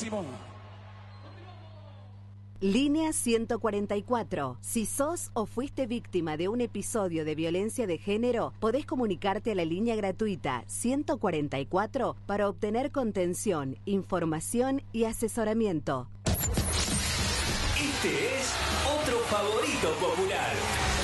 máximo. Línea 144. Si sos o fuiste víctima de un episodio de violencia de género, podés comunicarte a la línea gratuita 144 para obtener contención, información y asesoramiento. Este es otro favorito popular.